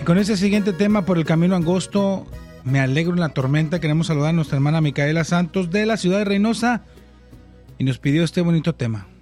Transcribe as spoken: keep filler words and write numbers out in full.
con ese siguiente tema, Por el camino angosto, Me alegro en la tormenta, queremos saludar a nuestra hermana Micaela Santos de la ciudad de Reynosa y nos pidió este bonito tema.